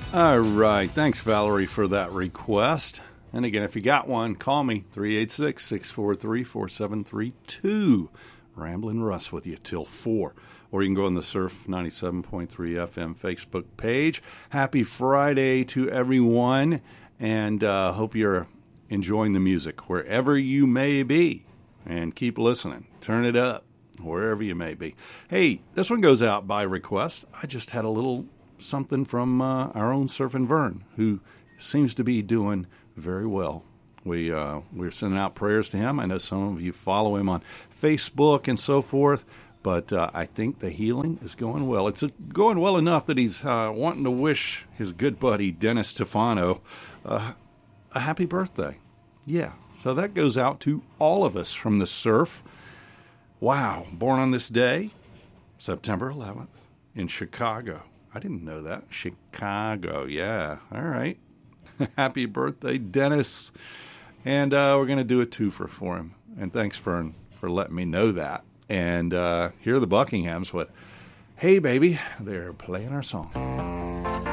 All right. Thanks, Valerie, for that request. And again, if you got one, call me, 386-643-4732. Ramblin' Russ with you till 4. Or you can go on the Surf 97.3 FM Facebook page. Happy Friday to everyone, and hope you're enjoying the music wherever you may be. And keep listening. Turn it up wherever you may be. Hey, this one goes out by request. I just had a little something from our own Surfin' Vern, who seems to be doing very well. We're sending out prayers to him. I know some of you follow him on Facebook and so forth, but I think the healing is going well. It's going well enough that he's wanting to wish his good buddy Dennis Stefano a happy birthday. Yeah, so that goes out to all of us from the surf. Wow, born on this day, September 11th, in Chicago. I didn't know that. Chicago, yeah. All right. Happy birthday, Dennis. And we're going to do a twofer for him. And thanks, Fern, for letting me know that. And here are the Buckinghams with Hey Baby. They're playing our song.